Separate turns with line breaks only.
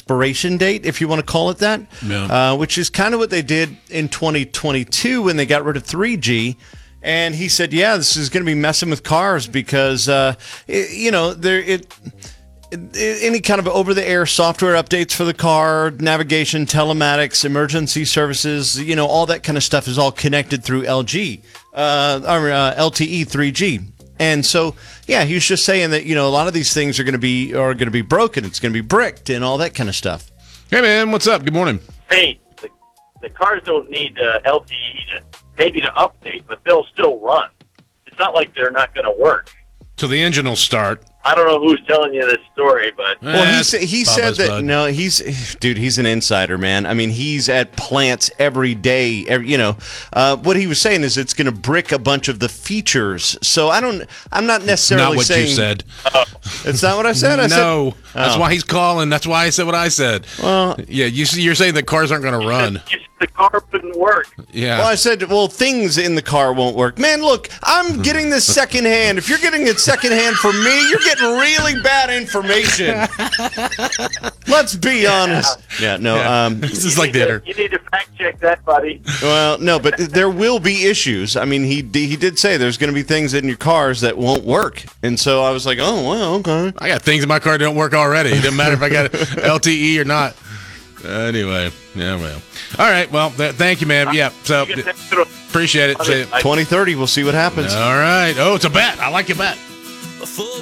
expiration date, if you want to call it that, which is kind of what they did in 2022 when they got rid of 3G. And he said, yeah, this is going to be messing with cars because, any kind of over-the-air software updates for the car, navigation, telematics, emergency services, all that kind of stuff is all connected through LTE 3G. And so, yeah, he was just saying that, a lot of these things are going to be broken. It's going to be bricked and all that kind of stuff.
Hey, man, what's up? Good morning.
Hey, the cars don't need LTE maybe to update, but they'll still run. It's not like they're not going to work.
So the engine will start.
I don't know who's telling you this story, but...
Well, he said that, bud. No, he's an insider, man. I mean, he's at plants every day. What he was saying is it's going to brick a bunch of the features. So I'm not necessarily saying...
Not what you said.
It's not what I said?
No. That's why he's calling. That's why I said what I said. Well... Yeah, you're saying that cars aren't going to run.
The car wouldn't work.
Yeah. Well, I said, things in the car won't work. Man, look, I'm getting this secondhand. If you're getting it secondhand from me, you're getting really bad information. Let's be honest. Yeah, no.
Yeah. This is like dinner.
You need to fact check that, buddy.
Well, no, but there will be issues. I mean, he did say there's going to be things in your cars that won't work, and so I was like, oh, well, okay.
I got things in my car that don't work already. It doesn't matter if I got LTE or not. Anyway, yeah, well. All right, well, thank you, man. Yeah, so appreciate it.
2030, we'll see what happens.
All right. Oh, it's a bet. I like your bet.